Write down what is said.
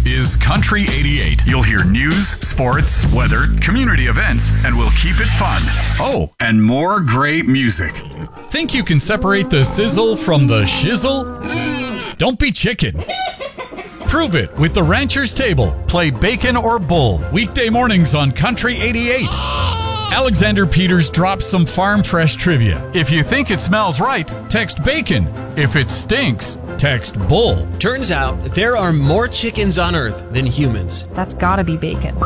This is Country 88. You'll hear news, sports, weather, community events, and we'll keep it fun. Oh, and more great music. Think you can separate the sizzle from the shizzle? Don't be chicken. Prove it with the Rancher's Table. Play bacon or bull. Weekday mornings on Country 88. Alexander Peters drops some farm fresh trivia. If you think it smells right, text bacon. If it stinks, text bull. Turns out there are more chickens on Earth than humans. That's gotta be bacon.